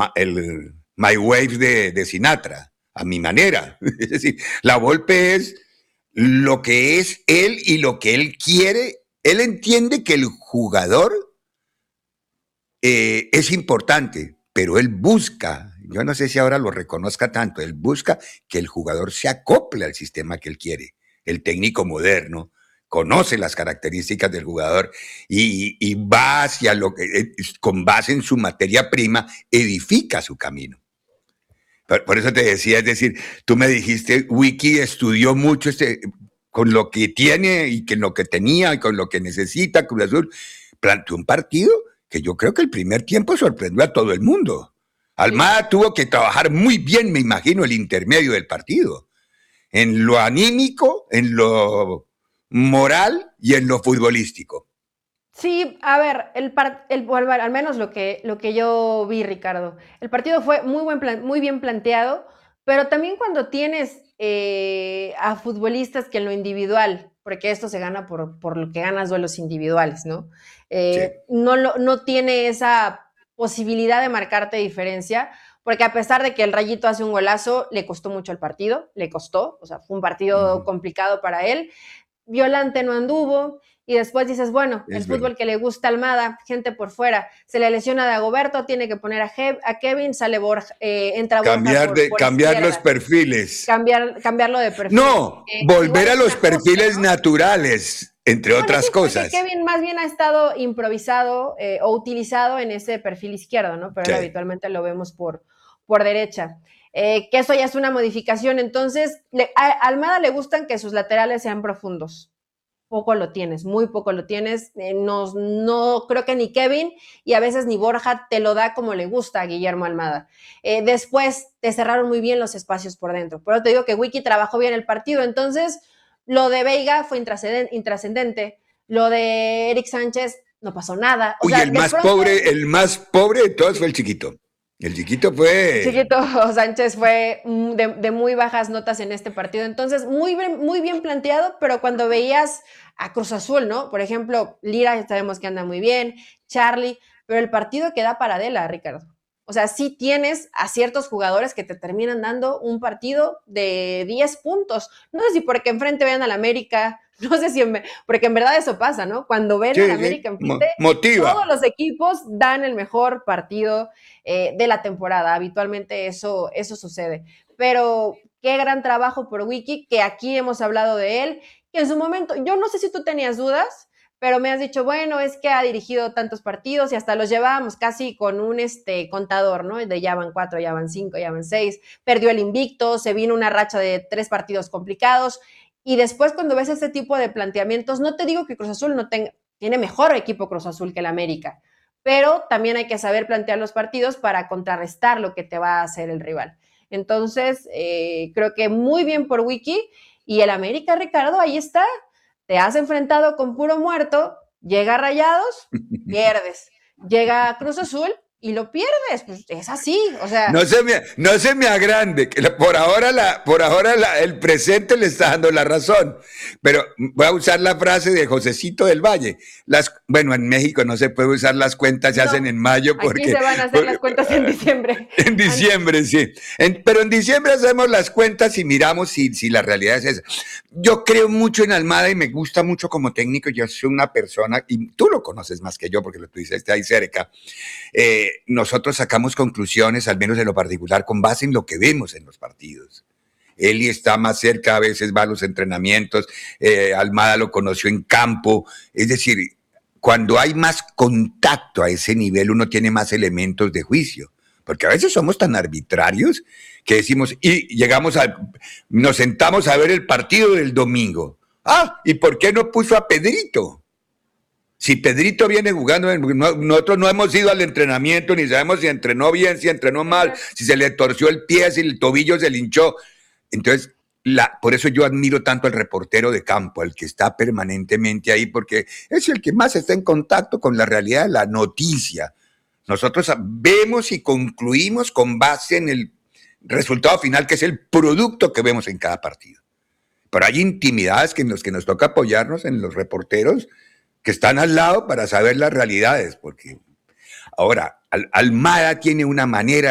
el My Wave de Sinatra, a mi manera. Es decir, la Volpe es lo que es él y lo que él quiere. Él entiende que el jugador es importante, pero él busca, yo no sé si ahora lo reconozca tanto, él busca que el jugador se acople al sistema que él quiere. El técnico moderno conoce las características del jugador y va hacia lo que, con base en su materia prima, edifica su camino. Por eso te decía, es decir, tú me dijiste, Wiki estudió mucho con lo que tiene y con lo que tenía y con lo que necesita Cruz Azul, planteó un partido que yo creo que el primer tiempo sorprendió a todo el mundo. Almada tuvo que trabajar muy bien, me imagino, el intermedio del partido, en lo anímico, en lo moral y en lo futbolístico. Sí, a ver, al menos lo que yo vi, Ricardo, el partido fue muy bien planteado, pero también cuando tienes a futbolistas que en lo individual, porque esto se gana por lo que ganas duelos individuales, ¿no? Sí. No tiene esa posibilidad de marcarte diferencia, porque a pesar de que el Rayito hace un golazo, le costó mucho el partido, le costó, o sea, fue un partido complicado para él. Violante no anduvo, y después dices, bueno, el fútbol que le gusta a Almada, gente por fuera, se le lesiona a Dagoberto, tiene que poner a Kevin, sale Borja, entra Borja por cambiar los perfiles. Cambiarlo de perfil. No, volver a los perfiles, ¿no?, naturales, entre otras cosas. Kevin más bien ha estado improvisado o utilizado en ese perfil izquierdo, ¿no? Pero él habitualmente lo vemos por derecha. Que eso ya es una modificación, entonces a Almada le gustan que sus laterales sean profundos. Poco lo tienes, muy poco lo tienes. No creo que ni Kevin y a veces ni Borja te lo da como le gusta a Guillermo Almada. Después te cerraron muy bien los espacios por dentro. Pero te digo que Wiki trabajó bien el partido, entonces lo de Veiga fue intrascendente. Lo de Eric Sánchez no pasó nada. O sea, el más pobre de todos fue el Chiquito. El Chiquito fue... Chiquito Sánchez fue de muy bajas notas en este partido. Entonces, muy bien planteado, pero cuando veías a Cruz Azul, ¿no? Por ejemplo, Lira, ya sabemos que anda muy bien, Charlie, pero el partido queda para Adela, Ricardo. O sea, sí tienes a ciertos jugadores que te terminan dando un partido de 10 puntos. No sé si porque enfrente vean al América, no sé si porque en verdad eso pasa, ¿no? Cuando ven al América enfrente, todos los equipos dan el mejor partido de la temporada. Habitualmente eso sucede. Pero qué gran trabajo por Wiki, que aquí hemos hablado de él, que en su momento, yo no sé si tú tenías dudas, pero me has dicho, bueno, es que ha dirigido tantos partidos y hasta los llevábamos casi con un contador, ¿no? De ya van 4, ya van 5, ya van 6, perdió el invicto, se vino una racha de 3 partidos complicados, y después cuando ves ese tipo de planteamientos, no te digo que Cruz Azul tiene mejor equipo Cruz Azul que el América, pero también hay que saber plantear los partidos para contrarrestar lo que te va a hacer el rival. Entonces, creo que muy bien por Wiki, y el América, Ricardo, ahí está. Te has enfrentado con puro muerto, llega Rayados, pierdes. Llega Cruz Azul y lo pierdes, pues es así, o sea. No se me agrande, que por ahora el presente le está dando la razón, pero voy a usar la frase de Josecito del Valle. Bueno, en México no se puede usar las cuentas, se hacen en mayo porque... Aquí se van a hacer las cuentas en diciembre. En diciembre, sí. Pero en diciembre hacemos las cuentas y miramos si la realidad es esa. Yo creo mucho en Almada y me gusta mucho como técnico. Yo soy una persona, y tú lo conoces más que yo porque lo tuviste ahí cerca. Nosotros sacamos conclusiones, al menos en lo particular, con base en lo que vemos en los partidos. Eli está más cerca, a veces va a los entrenamientos, Almada lo conoció en campo, es decir, cuando hay más contacto a ese nivel, uno tiene más elementos de juicio, porque a veces somos tan arbitrarios que decimos, y nos sentamos a ver el partido del domingo. ¿Y por qué no puso a Pedrito? Si Pedrito viene jugando, nosotros no hemos ido al entrenamiento, ni sabemos si entrenó bien, si entrenó mal, si se le torció el pie, si el tobillo se le hinchó. Entonces, por eso yo admiro tanto al reportero de campo, al que está permanentemente ahí, porque es el que más está en contacto con la realidad de la noticia. Nosotros vemos y concluimos con base en el resultado final, que es el producto que vemos en cada partido. Pero hay intimidades en las que nos toca apoyarnos en los reporteros que están al lado para saber las realidades, porque ahora Almada tiene una manera